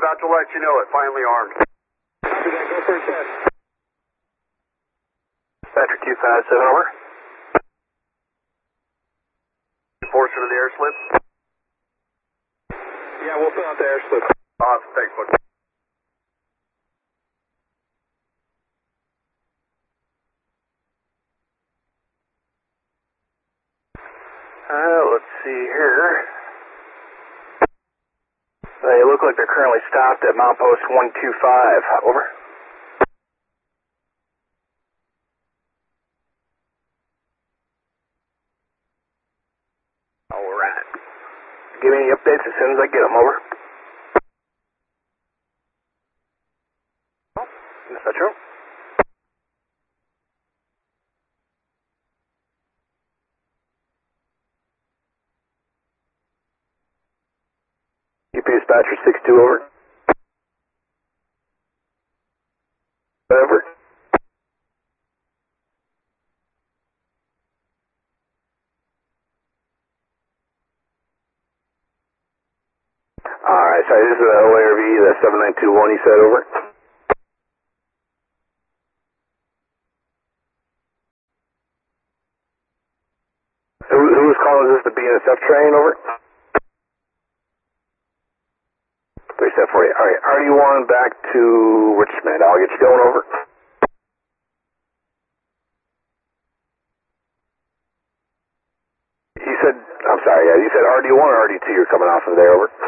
about to let you know it. Finally armed. Should I go for a test? Patrick 257, over. Portion of the air slip. Yeah, we'll fill out the air slip. Awesome, thanks, bud. Let's see here. They look like they're currently stopped at Mount Post 125. Over. Alright. Give me any updates as soon as I get them. Over. Is that true? UP dispatcher 62, over. Over. Alright, sorry, this is OARV, that's 7921, you said, over. Who was calling this the BNSF train, over? 3748. Alright, RD1 back to Richmond. I'll get you going, over. You said, I'm sorry, yeah, you said RD1 or RD2 you're coming off of there, over?